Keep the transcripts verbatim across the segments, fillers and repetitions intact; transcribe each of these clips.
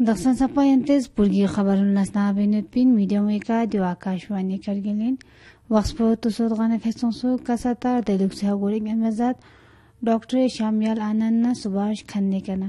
दक्षिण सपायंतेज पुरगी खबर नसना बेनेट पिन मीडियम एका दिव आकाशवाणी करगेलेन वक्सपो तुसोद गाने फेसोंसो कसातार देलुक से हगोरिंग मजात डॉक्टर शामियाल आनंद सुभाष खन्ने कना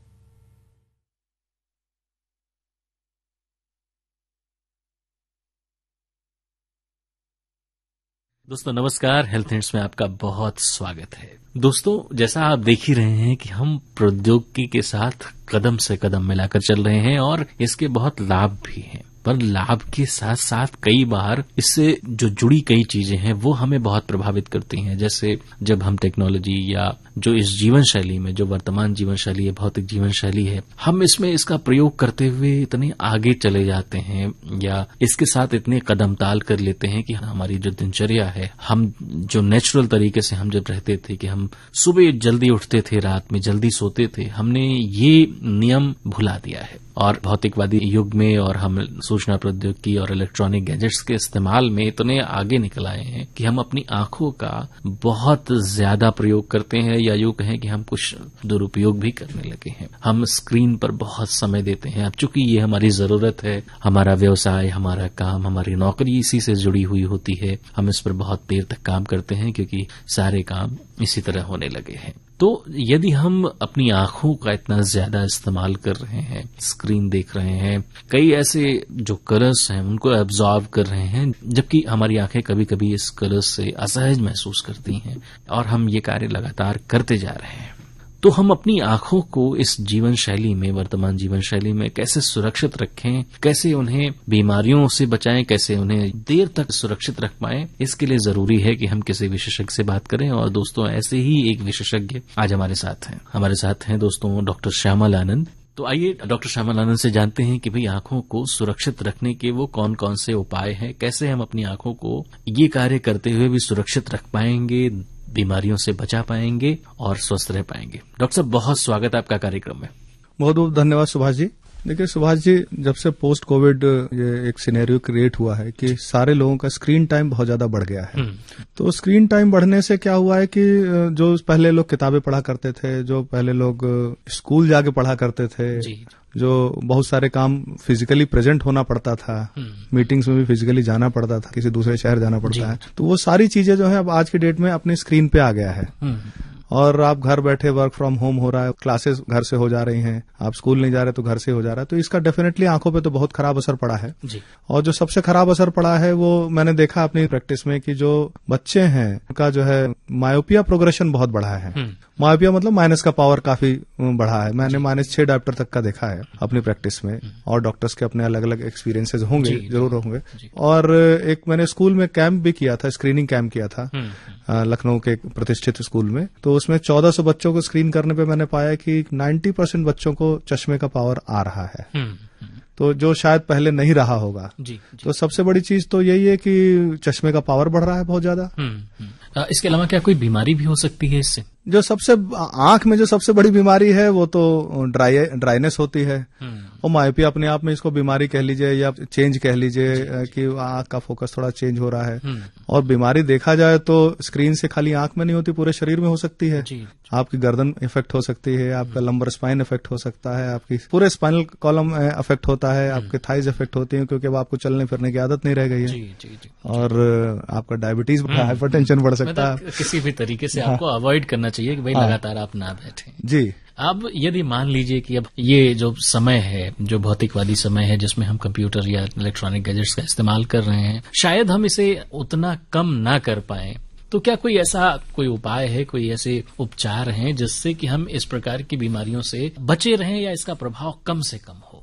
दोस्तों नमस्कार। हेल्थ हिंट्स में आपका बहुत स्वागत है। दोस्तों जैसा आप देख ही रहे हैं कि हम प्रौद्योगिकी के साथ कदम से कदम मिलाकर चल रहे हैं और इसके बहुत लाभ भी हैं, पर लाभ के साथ साथ कई बार इससे जो जुड़ी कई चीजें हैं वो हमें बहुत प्रभावित करती हैं। जैसे जब हम टेक्नोलॉजी या जो इस जीवन शैली में, जो वर्तमान जीवन शैली है, भौतिक जीवन शैली है, हम इसमें इसका प्रयोग करते हुए इतने आगे चले जाते हैं या इसके साथ इतने कदम ताल कर लेते हैं कि हमारी जो दिनचर्या है, हम जो नेचुरल तरीके से हम जब रहते थे कि हम सुबह जल्दी उठते थे, रात में जल्दी सोते थे, हमने ये नियम भुला दिया है। और भौतिकवादी युग में और हम सूचना प्रौद्योगिकी और इलेक्ट्रॉनिक गैजेट्स के इस्तेमाल में इतने आगे निकल आए हैं कि हम अपनी आंखों का बहुत ज्यादा प्रयोग करते हैं, या यूं कहें कि हम कुछ दुरुपयोग भी करने लगे हैं। हम स्क्रीन पर बहुत समय देते हैं। अब चूंकि ये हमारी जरूरत है, हमारा व्यवसाय, हमारा काम, हमारी नौकरी इसी से जुड़ी हुई होती है, हम इस पर बहुत देर तक काम करते हैं क्योंकि सारे काम इसी तरह होने लगे हैं। तो यदि हम अपनी आंखों का इतना ज्यादा इस्तेमाल कर रहे हैं, स्क्रीन देख रहे हैं, कई ऐसे जो कलर्स हैं उनको एब्जॉर्ब कर रहे हैं, जबकि हमारी आंखें कभी कभी इस कलर्स से असहज महसूस करती हैं और हम ये कार्य लगातार करते जा रहे हैं, तो हम अपनी आंखों को इस जीवन शैली में, वर्तमान जीवन शैली में कैसे सुरक्षित रखें, कैसे उन्हें बीमारियों से बचाएं, कैसे उन्हें देर तक सुरक्षित रख पाएं, इसके लिए जरूरी है कि हम किसी विशेषज्ञ से बात करें। और दोस्तों ऐसे ही एक विशेषज्ञ आज हमारे साथ हैं। हमारे साथ हैं दोस्तों डॉक्टर श्यामल आनंद। तो आइए डॉक्टर श्यामल आनंद से जानते हैं कि भाई आंखों को सुरक्षित रखने के वो कौन कौन से उपाय हैं, कैसे हम अपनी आंखों को ये कार्य करते हुए भी सुरक्षित रख पाएंगे, बीमारियों से बचा पाएंगे और स्वस्थ रह पाएंगे। डॉक्टर साहब बहुत स्वागत है आपका कार्यक्रम में। बहुत बहुत धन्यवाद सुभाष जी। देखिए सुभाष जी, जब से पोस्ट कोविड ये एक सिनेरियो क्रिएट हुआ है कि सारे लोगों का स्क्रीन टाइम बहुत ज्यादा बढ़ गया है, तो स्क्रीन टाइम बढ़ने से क्या हुआ है कि जो पहले लोग किताबें पढ़ा करते थे, जो पहले लोग स्कूल जाके पढ़ा करते थे, जो बहुत सारे काम फिजिकली प्रेजेंट होना पड़ता था, मीटिंग्स में भी फिजिकली जाना पड़ता था, किसी दूसरे शहर जाना पड़ता है, तो वो सारी चीजें जो है अब आज की डेट में अपनी स्क्रीन पे आ गया है। और आप घर बैठे वर्क फ्रॉम होम हो रहा है, क्लासेस घर से हो जा रही हैं, आप स्कूल नहीं जा रहे तो घर से हो जा रहा है, तो इसका डेफिनेटली आंखों पे तो बहुत खराब असर पड़ा है जी। और जो सबसे खराब असर पड़ा है वो मैंने देखा अपनी प्रैक्टिस में कि जो बच्चे हैं उनका जो है मायोपिया प्रोग्रेशन बहुत बढ़ा है। मायोपिया मतलब माइनस का पावर काफी बढ़ा है। मैंने माइनस छह डायप्टर तक का देखा है अपनी प्रैक्टिस में, और डॉक्टर्स के अपने अलग अलग एक्सपीरियंसेस होंगे, जरूर होंगे। और एक मैंने स्कूल में कैंप भी किया था, स्क्रीनिंग कैंप किया था लखनऊ के प्रतिष्ठित स्कूल में, तो उसमें चौदह सौ बच्चों को स्क्रीन करने पे मैंने पाया कि नब्बे परसेंट बच्चों को चश्मे का पावर आ रहा है, तो जो शायद पहले नहीं रहा होगा जी, जी। तो सबसे बड़ी चीज तो यही है कि चश्मे का पावर बढ़ रहा है बहुत ज्यादा। इसके अलावा क्या कोई बीमारी भी हो सकती है इससे? जो सबसे आंख में जो सबसे बड़ी बीमारी है वो तो ड्राई ड्राइनेस होती है, और मायोपिया अपने आप में इसको बीमारी कह लीजिए या चेंज कह लीजिए कि आंख का फोकस थोड़ा चेंज हो रहा है। और बीमारी देखा जाए तो स्क्रीन से खाली आंख में नहीं होती, पूरे शरीर में हो सकती है। आपकी गर्दन इफेक्ट हो सकती है, आपका लंबर स्पाइन इफेक्ट हो सकता है, आपकी पूरे स्पाइनल कॉलम इफेक्ट होता है, आपके थाइज इफेक्ट होती है क्योंकि अब आपको चलने फिरने की आदत नहीं रह गई है, जी, जी, जी, और आपका डायबिटीज, हाइपरटेंशन बढ़ सकता है। किसी भी तरीके से आपको अवॉइड करना चाहिए कि भाई लगातार आप ना बैठें जी। अब यदि मान लीजिए कि अब ये जो समय है, जो भौतिकवादी समय है जिसमें हम कंप्यूटर या इलेक्ट्रॉनिक गैजेट्स का इस्तेमाल कर रहे हैं, शायद हम इसे उतना कम ना कर पाए, तो क्या कोई ऐसा कोई उपाय है, कोई ऐसे उपचार हैं जिससे कि हम इस प्रकार की बीमारियों से बचे रहें या इसका प्रभाव कम से कम हो?